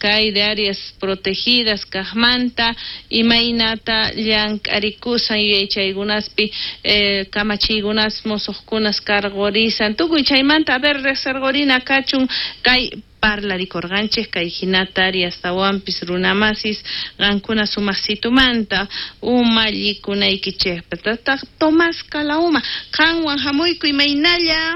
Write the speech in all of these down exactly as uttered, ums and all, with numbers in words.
kay de áreas protegidas kahmanta imaynata llank'arikusan yuyaychaykunaspi eh, kamachiykunas musuqkunas karqurisan tukuy chaymanta a ver resergorina kachun kay parlarikorganchik kay hinata ariastawanpis runamasis qankuna sumaksitumanta uma llikunaykichikpi tataq Tomás Kalauma qanwan hamuyku imaynalla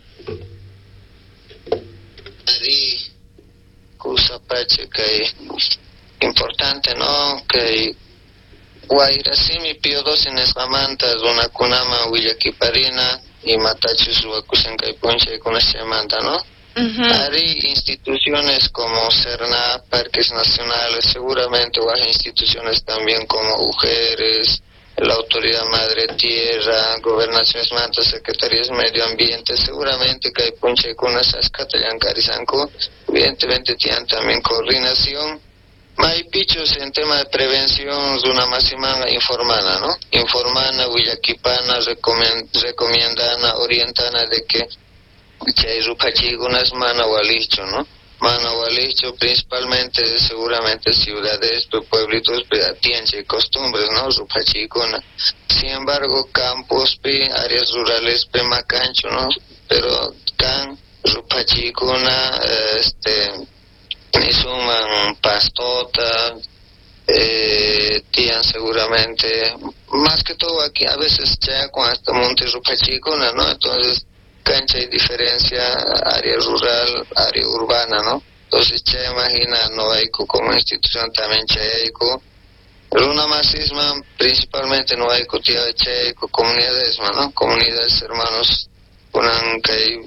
Ari kusapache kay importante no kay Guairasimi Pío doce nesqamanta runakunama willakiparina y matachus wakusan kay puncha kunashimanta no Uh-huh. Hay instituciones como CERNA, parques nacionales, seguramente hay instituciones también como Mujeres, la Autoridad Madre Tierra, Gobernaciones Mantas, Secretarías de Medio Ambiente, seguramente que hay punche con esas catalancarisanco, evidentemente tienen también coordinación. Hay pichos en tema de prevención, una máxima informana, ¿no? Informana, Huillakipana, recomiendana, orientana de que chay rupachigunas manawalicho, ¿no? Manawalicho principalmente, seguramente ciudades, pueblitos, tienen costumbres, ¿no? Rupachiguna. Sin embargo, campos, áreas rurales, macancho, ¿no? Pero can rupachiguna, este, ni suman pastota, eh, tienen seguramente, más que todo aquí, a veces ya con hasta monte rupachiguna, ¿no? Entonces, cancha y diferencia área rural, área urbana, ¿no? Entonces, se imagina, no hay como institución también chaico, pero una masisma, principalmente no hay tía de chaico, comunidades, ¿no? Comunidades hermanos, unan que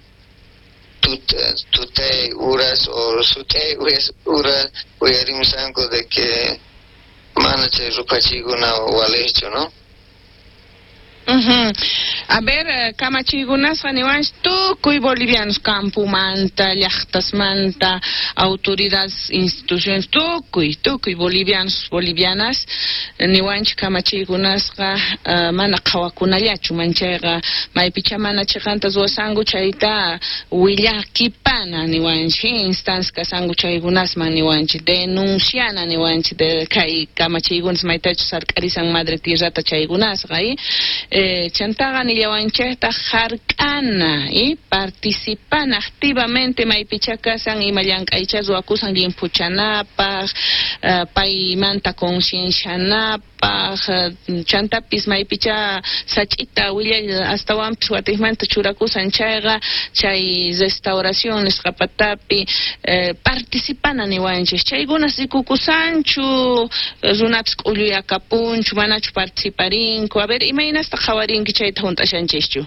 tute uras o sute uras uras uyarimsanco de que manache rupachiguna o alecho, ¿no? Uh-huh. A ver, kamachigunas faniwans tukuy bolivianos campo manta, llaqtas manta, autoridades, instituciones, tukuy, tukuy bolivianos, bolivianas, niwanch kamachigunas uh, mana qawakunallachu manchayqa maypicha mana chiqanta zuwasangu chayta willakipana niwanch instans kasangu chaykunasman niwanch denunciana niwanch de kay kamachigunas maytachu sark'arisan madre tierrata chaykunasqa y Eh, chantaga ni yawancheta jarkana y participan activamente maipichakasan y mallankaychas wakusan limpuchanapaj uh, paymanta conciencianapaj uh, chantapis maipicha sachita willa hasta wampis watijmanta churakusan chayga chay restauraciones qapatapi uh, participana ni wanchis chaygunas rikukusanchu runapis q'ulluyakapunchu manachu participarinku a ver imaynas Jawarin que chayta junta shanchichu.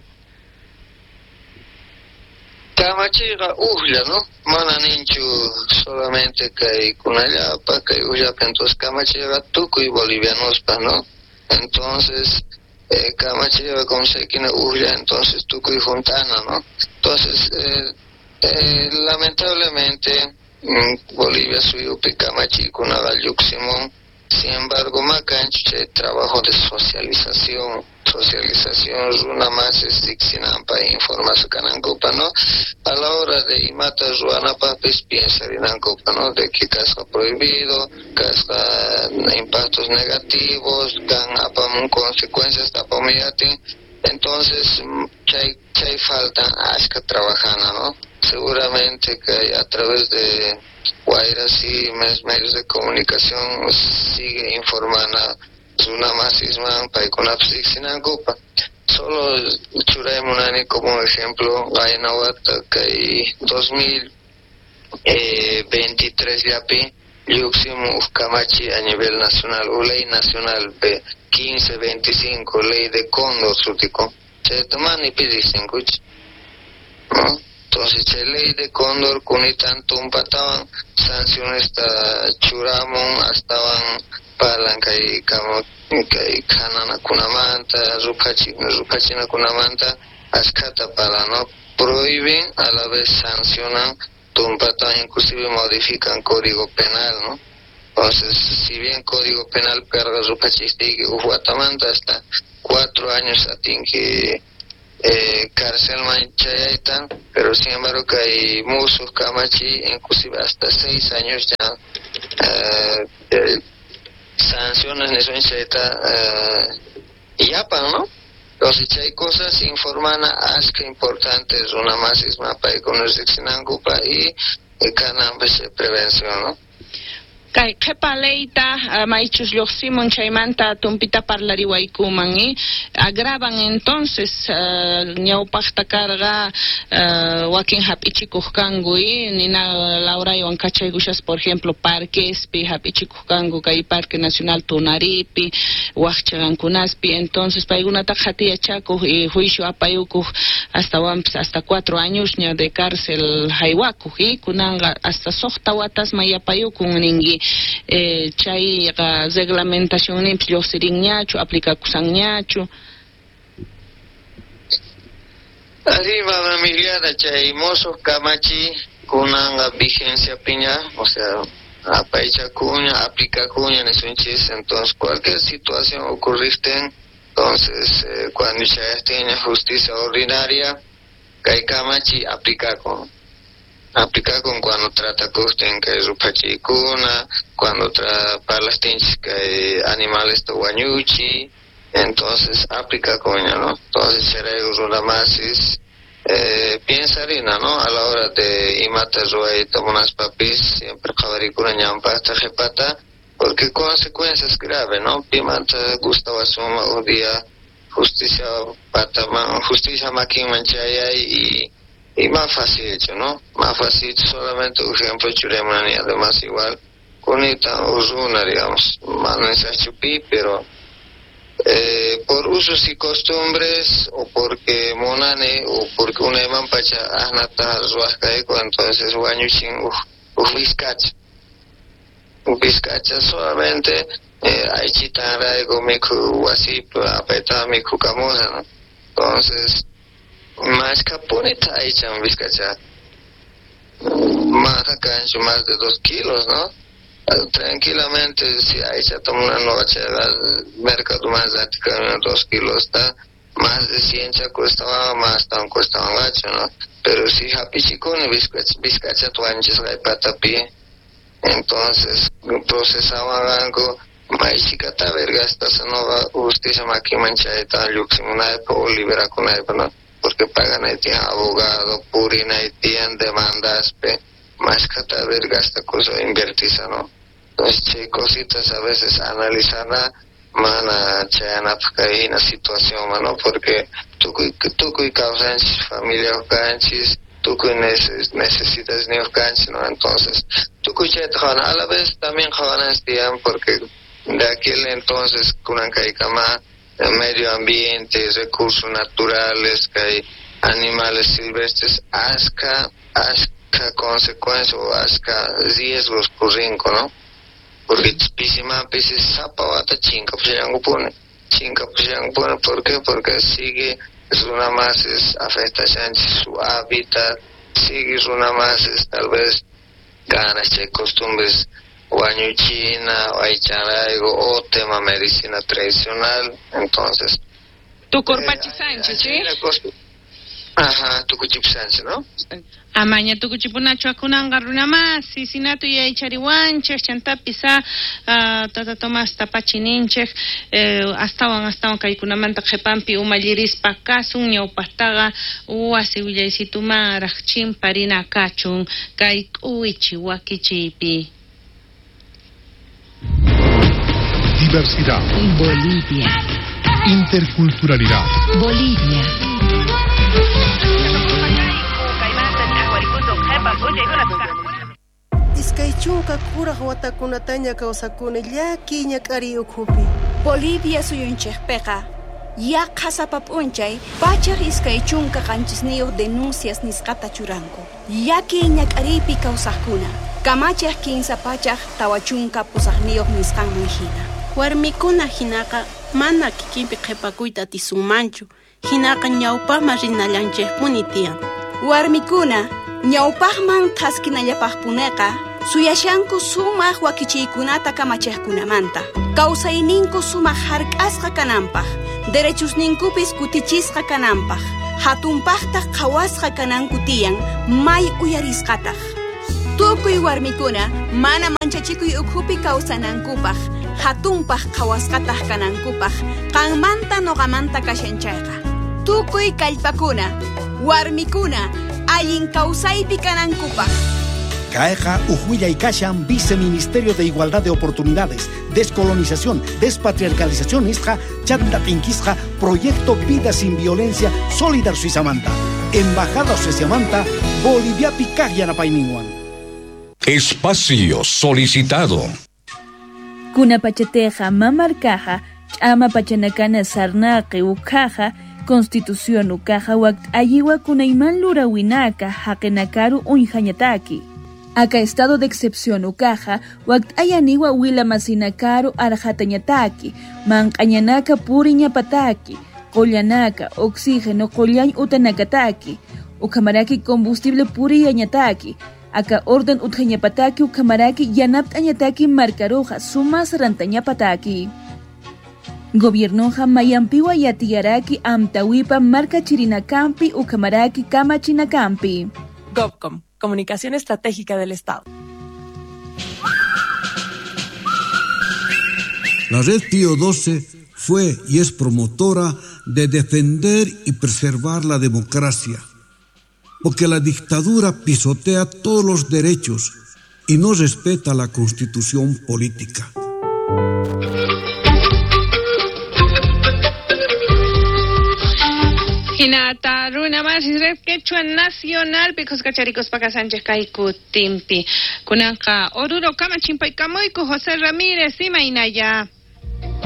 Kamachiga uhla, ¿no? Mana ninchu solamente que kunallapa, que ullapa, entonces kamachiga tuku y bolivianos, ¿no? Entonces, eh, kamachiga como se quina uhla, entonces tuku y juntana, ¿no? Entonces, eh, eh, lamentablemente, mm, Bolivia suyo kamachi kunagayuximon. Sin embargo, macancho trabajo de socialización, socialización, una más es diccinampa e informarse canancopa, ¿no? A la hora de imata ruanapa, pues piensa en ancopa, ¿no? De que casca prohibido, casca impactos negativos, gan apam consecuencias tapomiyati. Entonces, chay, chay falta asca trabajana, ¿no? Seguramente que a través de Guairas y medios de comunicación sigue informando una masisma para con la psiquinangupa. Solo Churaimunani como ejemplo, hay Nahuatl que dos mil veintitrés ya pi Yuximo Camachi a nivel nacional, o ley nacional P quince veinticinco, ley de cóndor sútico. Se toman y pidisen, ¿no? Entonces, la ley de cóndor, kunitan tumpataban, sanciones hasta churamon, estaban palanca y canana kunamanta, rupachina kunamanta, ascata para no prohíben, a la vez sancionan, tumpataban, inclusive modifican código penal, ¿no? Entonces, si bien código penal carga rupachistique, uhuatamanta hasta cuatro años a ti que eh, cárcel manchayaitan, pero sin embargo que hay musos kamachi, inclusive hasta seis años ya, eh, eh, sanciones en eso eh, y yapan, ¿no? Entonces hay cosas informana aska importantes, una más es mapa y con el sexinangupa y el canal de prevención, ¿no? Kay qhipaleita maichus lluqsimun chaymanta tumpita parlariwaykumanmi agravan entonces ñawpaqta karqa wakin hap'ichikuq kanku y nina Lauraywan kachaykushas por ejemplo parquespi hap'ichikuq kanku kay Parque Nacional Tunaripi waqchaqankunaspi entonces paykunata qhatiyachakuq y juicio apayukuq hasta hasta cuatro años ña de cárcel haywakuq y kunanqa hasta soqta watas mayapayukun ningi eh, chay uh, reglamentación ni plo sirinñachu aplica kusanñachu así va familiar chay mozo kamachi kunanga vigencia piña o sea apaicha cuña aplica cuña en eso entonces cualquier situación ocurriste entonces eh, cuando ya tiene justicia ordinaria kay kamachi aplica con aplica con cuando trata custen que es upachicuna, cuando trata para las tinchas que animales to guanyuchi, entonces aplica con ella, ¿no? Entonces será una más es eh, piensa harina, ¿no? A la hora de imata zoe tomas papis siempre cabaricuna ñampa jepata porque consecuencias graves, ¿no? Pimanta gustaba suma un día justicia pata justicia maquin manchaya y y más fácil hecho, ¿no? Más fácil solamente, por ejemplo, churemani, además igual, con esta usuna, digamos, más no es chupi, pero eh, por usos y costumbres, o porque monane, o porque una eman pacha ahnata zuascaeco, entonces guanyuchin ufiscacha. Ufiscacha solamente, eh, hay chitara, ego miku wasip, apeta miku camusa, ¿no? Entonces, más caponeta ahí chan vizcacha más acá en más de dos kilos, ¿no? Tranquilamente si ahí se toma una noche al mercado más de dos kilos está más de cien ya costaba más tan costaba gacho, ¿no? Pero si hapichicone vizcacha vizcacha tu anches la patapi entonces procesaba algo más chicata verga esta sanova justicia maqui manchaeta luximuna de po libera con el ¿no? Porque pagan ahí tienen abogado, purina ahí tienen demandas, pe, más cata verga esta cosa invertiza, ¿no? Entonces, che, cositas a veces analizana, mana, chayana, porque una situación, ¿no? Porque tú, tú, tú, causanchis, familia, canchis, tú, necesitas niños canchis, ¿no? Entonces, tú, a la vez también jóvenes tienen, porque de aquel entonces, kunan kaikama, el medio ambiente, recursos naturales, que hay animales silvestres, asca, asca consecuencias o asca riesgos corrinco, ¿no? Porque pisima pisis zapawata chinka puyangu pone, chinka puyangu pone, ¿por qué? Porque sigue es una más es afectación su hábitat, sigue una más es tal vez ganas de costumbres guaño china o aicharaigo o tema medicina tradicional entonces tu corpachi Sánchez sí ajá tu cuchip Sánchez no amaña tu cuchipunacho akunanga runama sisinato y aichariwanche chantapisa tata tomas tapachininche astawan astawan kaikunamanta qhepampi umallirispa kasun ñawpaqtaqa wasiwillaysitumá raqchin parina kachun kay k'uwichi wakichiypi. Diversidad. Bolivia. Interculturalidad. Bolivia. Iskaychunka kuraq watakunataña kawsakuni llaki ñak'ari ukhupi. Bolivia suyunchikpiqa yaqa sapap'unchay pachaq iskaychunka qanchisniyuq denuncias nisqata churanku. Llaki ñak'ariypi kawsaqkuna kamachiq kinsa pachaq tawachunka pusaqniyuq nisqanman hina. Warmikuna hinaqa mana kikinpi qhipakuyta atisunmanchu. Hinaqa ñawpaqman rinallanchikpuni tiyan. Warmikuna ñawpaqman qhaskinallapaqpuniqa suyashanku sumaq wakichiykunata kamachiqkunamanta. Kawsayninku sumaq hark'asqa kananpaq, derechosninkupis kutichisqa kananpaq. hatunpaqta qhawasqa kananku tiyan may uyarisqataq. Tukuy warmikuna mana manchachikuy ukhupi kawsanankupaq hatunpaq qhawasqataq kanankupaq qanmanta noqamanta kashanchayqa. Tukuy kallpakuna warmikuna allin kawsaypi kanankupaq. Caeja Ujuilla y Kashan, Viceministerio de Igualdad de Oportunidades, Descolonización, Despatriarcalización Isja, Chanta Tinquisja, Proyecto Vida Sin Violencia, Solidar Suizamanta, Embajada Suizamanta, Bolivia Picaya Napainiwan. Espacio solicitado. Kuna pachateja mamarcaja, ama pachanacana sarnaqi ucaja, Constitución ucaja wakt ayiwa kunaiman lurawinaka, hakenakaru unjañataki. Acá estado de excepción ucaja, wakt ayaniwa wila masinakaru arjatañataki, manqañanaka puriñapataki, kollanaka, oxígeno kollañ utanakataki, ukamaraki combustible puriyañataki, acá orden utjañapataki ukamaraki yanaptañataki marcaroja sumas rantañapataki. Gobiernoja mayampiwa yatiyaraki amtawipa marca chirinakampi ukamaraki kamachinakampi. GovCom, Comunicación Estratégica del Estado. La Red Pío doce fue y es promotora de defender y preservar la democracia, porque la dictadura pisotea todos los derechos y no respeta la Constitución política. Hinata runa más red quechua nacional because cacharicos paca Sánchez Kaiku Timpi kunanka oruro kama chimpay kamoyku José Ramírez ima inaya.